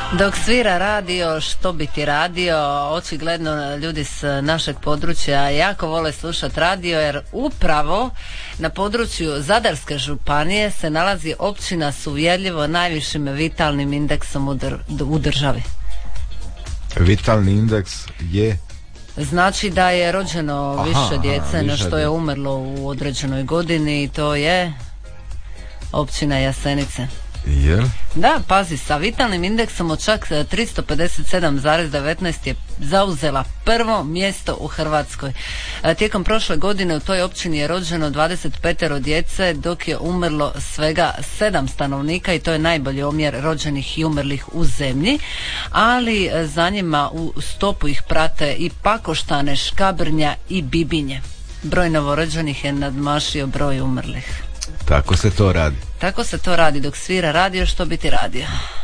Dok svira radio, što bi ti radio, očigledno ljudi s našeg područja jako vole slušati radio, jer upravo na području Zadarske županije se nalazi općina s uvjerljivo najvišim vitalnim indeksom u državi. Vitalni indeks je? Znači da je rođeno više djece no što je umrlo u određenoj godini, i to je općina Jasenice. Jel? Da, pazi, sa vitalnim indeksom od čak 357,19 je zauzela prvo mjesto u Hrvatskoj. Tijekom prošle godine u toj općini je rođeno 25 djece, dok je umrlo svega 7 stanovnika, i to je najbolji omjer rođenih i umrlih u zemlji, ali za njima u stopu ih prate i Pakoštane, Škabrnja i Bibinje. Broj novorođenih je nadmašio broj umrlih. Tako se to radi. Tako se to radi dok svira radio, što bi ti radio.